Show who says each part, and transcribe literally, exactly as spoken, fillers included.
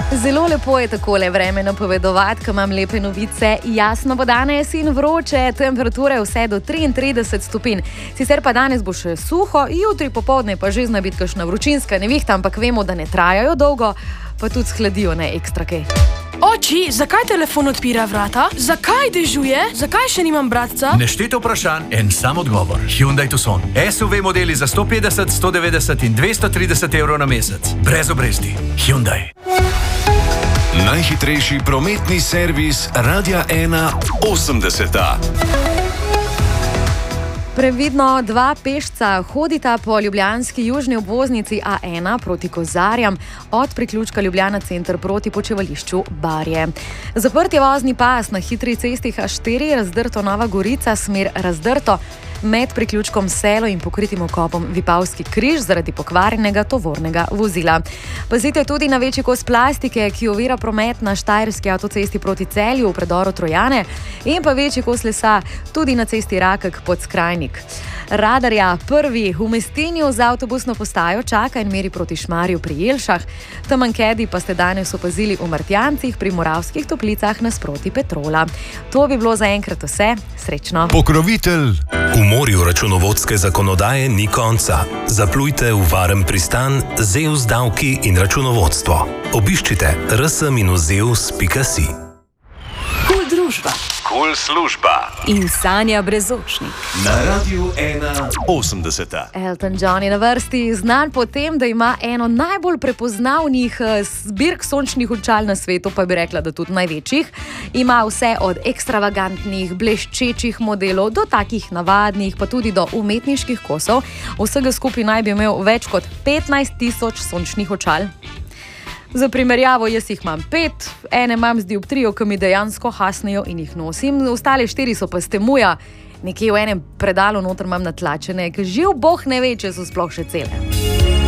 Speaker 1: Zelo lepo je takole vreme napovedovati, ko imam lepe novice. Jasno bo danes in vroče, temperature vse do triintrideset stopinj. Sicer pa danes bo še suho, jutri popoldne pa že zna biti kakšna vročinska nevihta, ampak vemo, da ne trajajo dolgo, pa tudi shladijo ne ekstra kaj.
Speaker 2: Oči, zakaj telefon odpira vrata? Zakaj dežuje? Zakaj še nimam bratca?
Speaker 3: Nešteto vprašanj, en sam odgovor. Hyundai Tucson. S U V modeli za sto petdeset, sto devetdeset in dvesto trideset evrov na mesec. Brez obresti. Hyundai.
Speaker 4: Najhitrejši prometni servis Radia ena osemdeseta.
Speaker 1: Previdno, dva pešca hodita po ljubljanski južni obvoznici A ena proti Kozarjam od priključka Ljubljana center proti počivališču Barje. Zaprt je vozni pas na hitri cesti H štiri, Razdrto Nova Gorica, smer Razdrto, med priključkom Selo in pokritim okopom Vipavski križ zaradi pokvarjenega tovornega vozila. Pazite tudi na večji kos plastike, ki ovira promet na štajerski avtocesti proti Celju v predoru Trojane in pa večji kos lesa tudi na cesti Rakek pod Skrajnik. Radarja prvi v Mestinju za avtobusno postajo čaka in meri proti Šmarju pri Jelšah. Tamankedi pa ste danes opazili v Martjancih pri Moravskih Toplicah nasproti Petrola. To bi bilo zaenkrat vse. Srečno.
Speaker 4: Pokrovitelj.
Speaker 5: V morju računovodske zakonodaje ni konca. Zaplujte v varen pristan Zeus davki in računovodstvo. Obiščite r s dash zeus pika si.
Speaker 6: Kul družba.
Speaker 4: Kul služba.
Speaker 6: In Sanja Brezočnik.
Speaker 4: Na Radiu ena osemdeseta.
Speaker 1: Elton John je na vrsti, znan po tem, da ima eno najbolj prepoznavnih zbirk sončnih očal na svetu, pa bi rekla, da tudi največjih. Ima vse od ekstravagantnih, bleščečih modelov do takih navadnih, pa tudi do umetniških kosov. Vsega skupaj naj bi imel več kot petnajst tisoč sončnih očal. Za primerjavo, jaz jih imam pet, ene imam z dioptrijo, ki mi dejansko hasnejo in jih nosim, ostale štiri so pa s temuja, nekje v enem predalu noter imam natlačene, ki živ boh ne ve, če so sploh še cele.